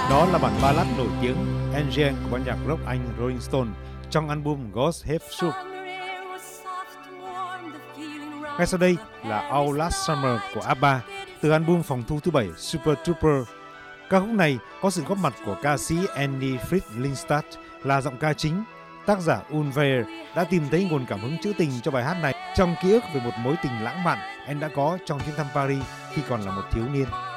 Đó là bản ballad nổi tiếng Angel của ban nhạc rock Anh Rolling Stone trong album Ghost Have Soup. Ngay sau đây là Our Last Summer của ABBA từ album phòng thu thứ 7 Super Trooper. Ca khúc này có sự góp mặt của ca sĩ Andy Fritz Lindstad là giọng ca chính. Tác giả Ulver đã tìm thấy nguồn cảm hứng trữ tình cho bài hát này trong ký ức về một mối tình lãng mạn anh đã có trong chuyến thăm Paris khi còn là một thiếu niên.